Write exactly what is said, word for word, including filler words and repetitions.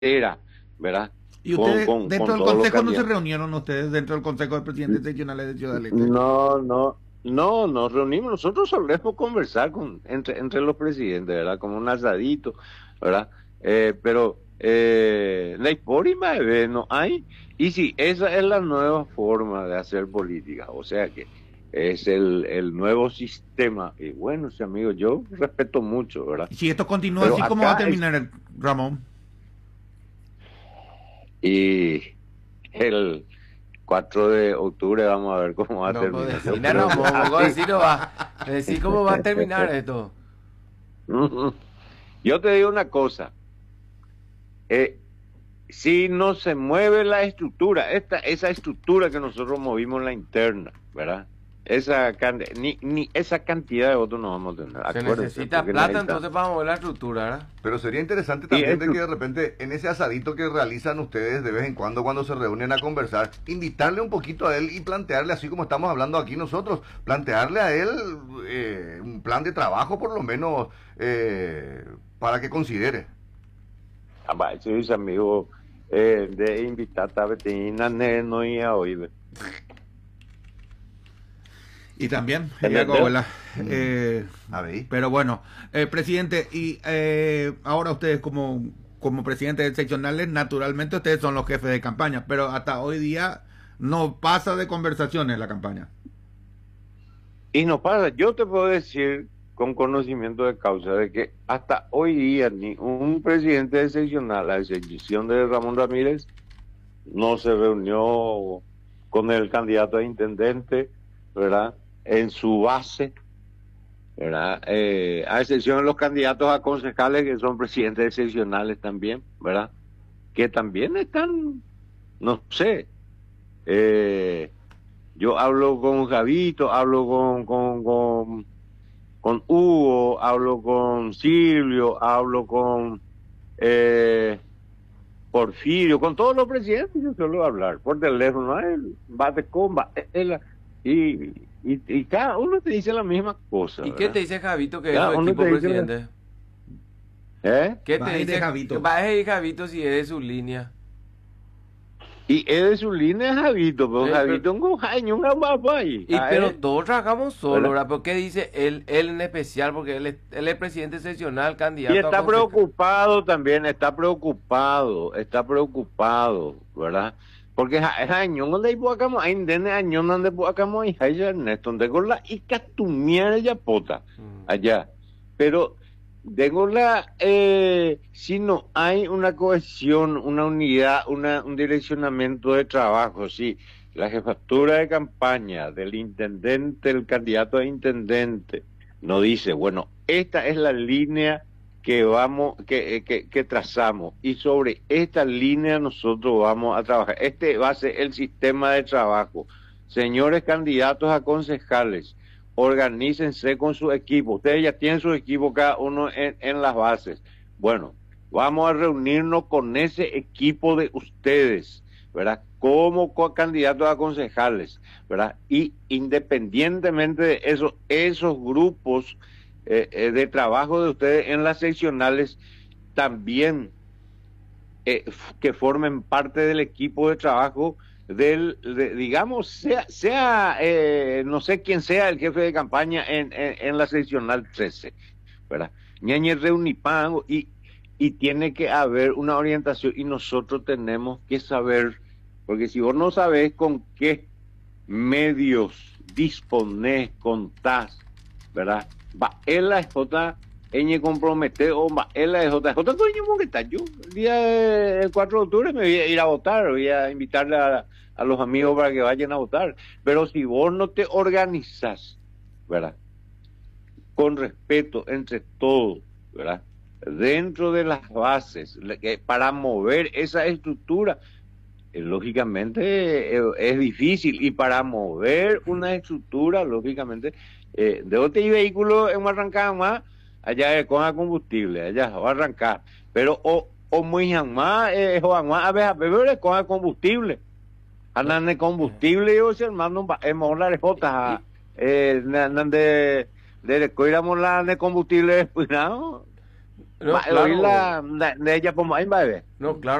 era, ¿verdad? ¿Y Con, ustedes con, dentro con del todos los consejo no se candidatos. reunieron ustedes dentro del consejo de presidentes seccionales de Ciudad del Este? No, no, no, nos reunimos, nosotros solemos conversar con, entre, entre los presidentes, ¿verdad? Como un asadito, ¿verdad? Eh, pero eh, la hipórimas no hay, y sí, esa es la nueva forma de hacer política, o sea que es el, el nuevo sistema, y bueno, sí, amigo, yo respeto mucho, ¿verdad? Y si esto continúa Pero así, ¿cómo va a acá es, terminar, el- Ramón? y el cuatro de octubre vamos a ver cómo va a No, pues terminar, yo decime, creo que Ramón, vos así. decir no va. Decir cómo va a terminar esto. Yo te digo una cosa, eh, si no se mueve la estructura, esta, esa estructura que nosotros movimos en la interna, ¿verdad? Esa, can- ni, ni esa cantidad de votos no vamos a tener, Se acuérdense, necesita porque plata necesitan- entonces para mover la estructura, ¿verdad? Pero sería interesante y también de esto- que de repente en ese asadito que realizan ustedes de vez en cuando cuando se reúnen a conversar, invitarle un poquito a él y plantearle, así como estamos hablando aquí nosotros, plantearle a él eh, un plan de trabajo por lo menos eh, para que considere. Ah, va, ese es amigo eh, de invitar a Betina no iba a oír. Y también, ¿Entendés? Diego, ¿verdad? Eh, A ver. pero bueno, eh, presidente, y eh, ahora ustedes como, como presidente de seccionales, naturalmente ustedes son los jefes de campaña, pero hasta hoy día no pasa de conversaciones la campaña. Y no pasa, yo te puedo decir con conocimiento de causa de que hasta hoy día ni un presidente de seccional, a excepción de Ramón Ramírez, no se reunió con el candidato a intendente, ¿verdad? En su base, ¿verdad? Eh, a excepción de los candidatos a concejales que son presidentes de seccionales también, ¿verdad? Que también están, no sé, eh, yo hablo con Javito, hablo con, con, con, con Hugo, hablo con Silvio, hablo con eh, Porfirio, con todos los presidentes yo suelo hablar por teléfono, él bate comba, él, y, y, y cada uno te dice la misma cosa. ¿Y qué ¿verdad? te dice Javito que es Cada su uno equipo te dice la- presidente? ¿Eh? ¿Qué te Va a ir de dice Javito. Va a ir Javito si es de su línea? Y es de su línea Javito, pero Eh, Javito pero- un jaño, un guapai. Y A pero él, todos trabajamos solo, ¿verdad? ¿verdad? ¿Por qué dice él, él en especial? Porque él es, él es presidente seccional, candidato Y a está concejal. preocupado también, está preocupado, está preocupado, ¿verdad? Porque es año donde puacamos, hay dene año donde puacamos y hay Ernesto, donde con la y catumiera ya pota Mm. allá. Pero tengo la eh, si no hay una cohesión, una unidad, una, un direccionamiento de trabajo, si la jefatura de campaña del intendente, el candidato a intendente, no dice, bueno, esta es la línea que vamos, que, que, que trazamos, y sobre esta línea nosotros vamos a trabajar. Este va a ser el sistema de trabajo. Señores candidatos a concejales, organícense con su equipo. Ustedes ya tienen su equipo cada uno en, en las bases. Bueno, vamos a reunirnos con ese equipo de ustedes, ¿verdad? Como candidatos a concejales, ¿verdad? Y independientemente de eso, esos grupos eh, eh, de trabajo de ustedes en las seccionales también eh, que formen parte del equipo de trabajo del, de, digamos, sea, sea eh, no sé quién sea el jefe de campaña en, en, en la seccional trece, ¿verdad? Ñañe reunipan y, y tiene que haber una orientación y nosotros tenemos que saber, porque si vos no sabés con qué medios disponés, contás, ¿verdad? Va, él la J Ñ compromete o va, él la J J coño que está yo el día del cuatro de octubre me voy a ir a votar, voy a invitarle a, a los amigos para que vayan a votar, pero si vos no te organizas, ¿verdad? Con respeto entre todos, ¿verdad? Dentro de las bases para mover esa estructura, eh, lógicamente eh, es difícil, y para mover una estructura, lógicamente, eh, de otro vehículo en arrancar más, allá es con combustible, allá va a arrancar, pero o, o muy más, eh, más a veces beber con combustible, andan de combustible, yo si hermano, hemos la jota, eh, andan de, de, de, de combustible después, ¿no? No, Ma- claro. oí la- la- de ella como ahí va a ver. No, claro.